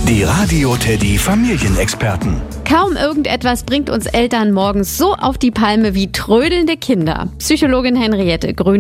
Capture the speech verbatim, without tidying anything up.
Die Radio Teddy Familienexperten. Kaum irgendetwas bringt uns Eltern morgens so auf die Palme wie trödelnde Kinder. Psychologin Henriette Grün